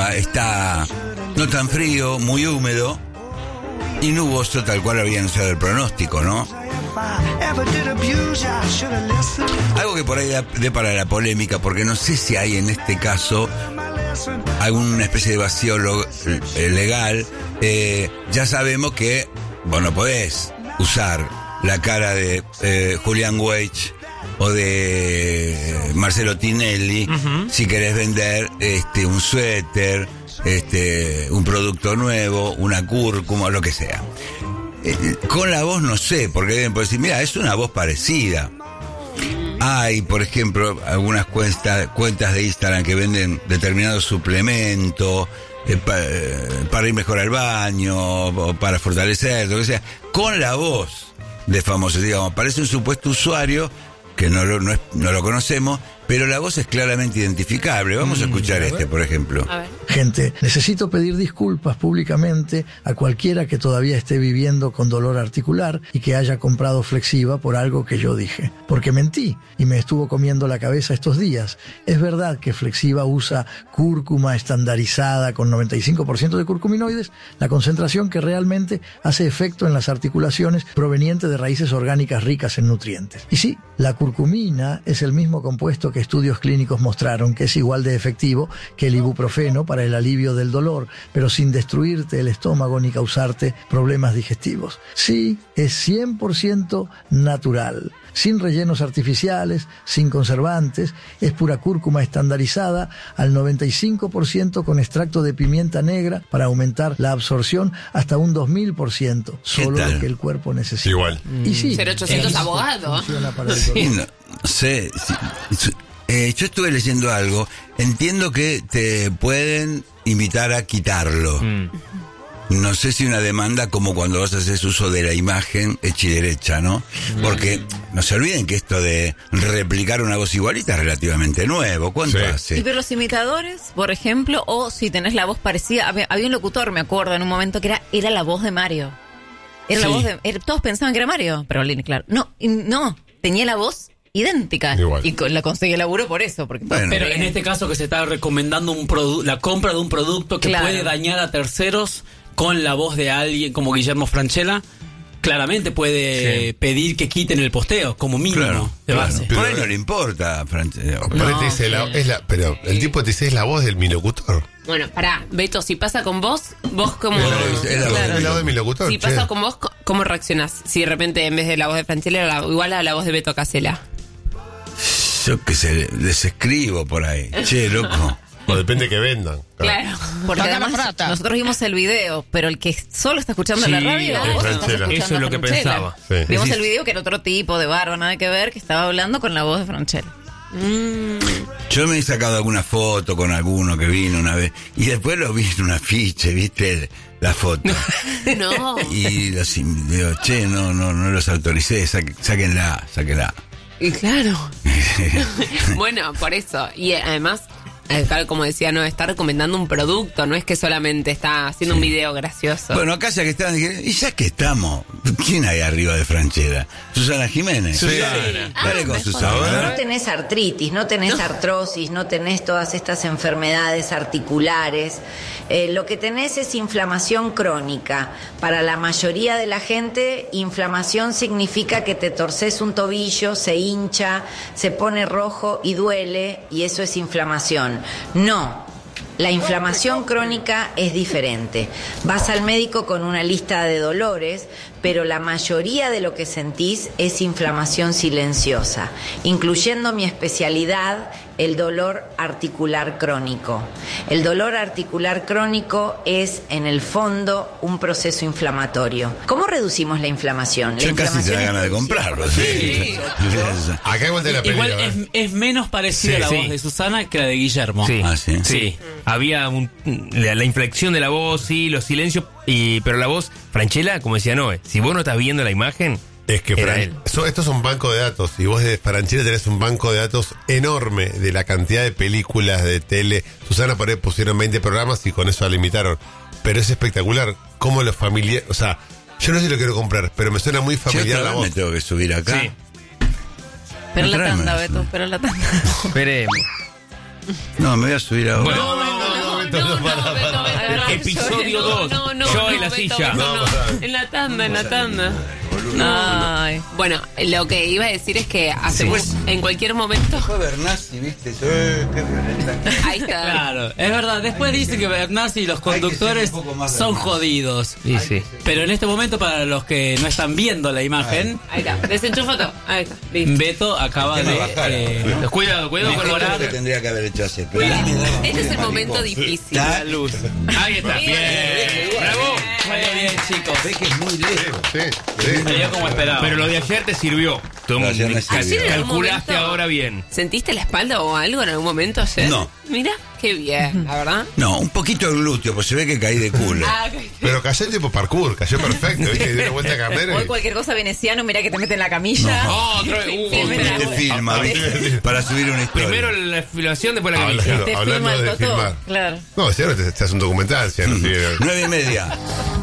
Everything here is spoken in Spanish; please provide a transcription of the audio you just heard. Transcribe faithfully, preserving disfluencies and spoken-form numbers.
clima está no tan frío, muy húmedo y nuboso, tal cual había anunciado el pronóstico, ¿no? Algo que por ahí dé para la polémica, porque no sé si hay en este caso alguna especie de vacío lo, eh, legal. Eh, ya sabemos que vos no podés usar la cara de eh, Julian Weich o de Marcelo Tinelli uh-huh. si querés vender este un suéter, este un producto nuevo, una cúrcuma, lo que sea. Eh, con la voz no sé, porque deben decir, mira, es una voz parecida. Hay, por ejemplo, algunas cuentas, cuentas de Instagram que venden determinados suplementos eh, pa, eh, para ir mejor al baño, o para fortalecer, lo que sea, con la voz de famosos, digamos. Parece un supuesto usuario que no lo, no, es, no lo conocemos, pero la voz es claramente identificable. Vamos a escuchar mm, a este, por ejemplo. A ver. Gente, necesito pedir disculpas públicamente a cualquiera que todavía esté viviendo con dolor articular y que haya comprado Flexiva por algo que yo dije. Porque mentí y me estuvo comiendo la cabeza estos días. Es verdad que Flexiva usa cúrcuma estandarizada con noventa y cinco por ciento de curcuminoides, la concentración que realmente hace efecto en las articulaciones proveniente de raíces orgánicas ricas en nutrientes. Y sí, la curcumina es el mismo compuesto que estudios clínicos mostraron que es igual de efectivo que el ibuprofeno para el alivio del dolor, pero sin destruirte el estómago ni causarte problemas digestivos. Sí, es cien por ciento natural, sin rellenos artificiales, sin conservantes, es pura cúrcuma estandarizada al noventa y cinco por ciento con extracto de pimienta negra para aumentar la absorción hasta un dos mil por ciento, solo lo que el cuerpo necesita. Igual. Y sí, cero ochocientos abogado. Sí, no sé. Sí, eh, yo estuve leyendo algo. Entiendo que te pueden invitar a quitarlo. Mm. No sé si una demanda como cuando vos haces uso de la imagen hecha y derecha, ¿no? Porque no se olviden que esto de replicar una voz igualita es relativamente nuevo. ¿Cuánto sí. hace? Y pero los imitadores, por ejemplo, o si tenés la voz parecida, había, había un locutor, me acuerdo, en un momento que era, era la voz de Mario. Era sí. la voz de... Era, todos pensaban que era Mario, pero Lini, claro. No, no, tenía la voz idéntica. Igual. Y con, la conseguí laburo por eso. Porque bueno, pero en este caso que se está recomendando un produ- la compra de un producto que claro. puede dañar a terceros con la voz de alguien como Guillermo Francella, claramente puede sí. pedir que quiten el posteo, como mínimo, claro, de base. Claro. Por ahí no le importa, Francella. No, dice, sí. la, es la, pero el tipo te dice, es la voz del mi locutor. Bueno, pará, Beto, si pasa con vos, vos como... Es, es la, claro. la voz de mi locutor. Si che. pasa con vos, ¿cómo reaccionás? Si de repente en vez de la voz de Francella, la, igual a la voz de Beto Casella. Yo qué sé, les escribo por ahí. Che, loco. O depende que vendan. Claro, claro porque además nosotros vimos el video, pero el que solo está escuchando sí, la radio, vos estás escuchando eso es lo que pensaba. Sí. Vimos el video que era otro tipo de barba, nada que ver, que estaba hablando con la voz de Francella. Mm. Yo me he sacado alguna foto con alguno que vino una vez y después lo vi en un afiche, ¿viste? La foto. No. Y los digo, che, no, no, no los autoricé, saquen, sáquenla, sáquenla. Y claro. Bueno, por eso. Y además, como decía, no está recomendando un producto, no es que solamente está haciendo sí. un video gracioso. Bueno, acá ya que están, y ya que estamos, ¿quién hay arriba de Francella? Susana Jiménez. Susana. Sí. Dale ah, con Susana. No tenés artritis, no tenés no. artrosis, no tenés todas estas enfermedades articulares. Eh, lo que tenés es inflamación crónica. Para la mayoría de la gente, inflamación significa que te torces un tobillo, se hincha, se pone rojo y duele, y eso es inflamación. No, la inflamación crónica es diferente. Vas al médico con una lista de dolores, pero la mayoría de lo que sentís es inflamación silenciosa, incluyendo mi especialidad, el dolor articular crónico. El dolor articular crónico es, en el fondo, un proceso inflamatorio. ¿Cómo reducimos la inflamación? La Yo inflamación casi te da ganas de comprarlo. Sí. Sí. Acá igual de la Igual pelea, es, es menos parecida sí, la sí. voz de Susana que la de Guillermo. Sí, ah, ¿sí? sí. Había un, la, la inflexión de la voz, sí, los silencios, y, pero la voz, Francella, como decía Noé, si vos no estás viendo la imagen, es que Fran, so, esto es un banco de datos, y vos de Francella tenés un banco de datos enorme de la cantidad de películas, de tele. Susana por ahí pusieron veinte programas y con eso la limitaron. Pero es espectacular cómo los familiares, o sea, yo no sé si lo quiero comprar, pero me suena muy familiar la voz. Me tengo que subir acá. Sí. Pero la tanda, Beto, pero la tanda. Esperemos. No, me voy a subir ahora. Bueno, no, no, no, Beto, no, para, no, Beto, para. Beto, no, Episodio no, dos. no, no, Yo no, en la Beto, silla. Beto, No, no. para. En la tanda, en la tanda. Ay. Bueno, lo que iba a decir es que hace Sí. en cualquier momento. Fue Bernasi, ¿viste? Eh, qué violenta. Ahí está. Claro, es verdad. Después dicen que Bernasi y los Hay que ser conductores un poco más son Bernasi. jodidos. Sí, sí. Pero en este momento, para los que no están viendo la imagen, Ahí está. Desenchufa todo. Ahí está. Listo. Beto acaba Que no de bajara, eh, Cuidado, cuidado con Esto la es lo que tendría que haber hecho hacer. Pero a mí me daba Este es el muy momento mariposa. difícil. ¿Está? la luz. Ahí está. Bien. Bravo. Salió bien, chicos. Ve que es muy lejos. Sí, sí. Salió como esperaba. Pero lo de ayer te sirvió. Tú Lo de ayer me cal- sirvió. Ayer en algún calculaste momento- ahora bien. ¿Sentiste la espalda o algo en algún momento ayer? No. Mira, qué bien, la verdad. No, un poquito el glúteo, pues se ve que caí de culo. Ah, ok. Pero cayó tipo parkour, cayó perfecto, ¿viste? Dio una vuelta a carnero. Hoy y- cualquier cosa veneciano, mira que te mete en la camilla. Oh, otra vez. Uh, Sí, uh, mira. Te filma, ¿viste? Para subir una historia. Primero la filmación, después la camilla. Hablando, Te hablando filma el de totó. filmar. Claro. No, si ahora te, te hace un documental, si no sigue- Nueve y media.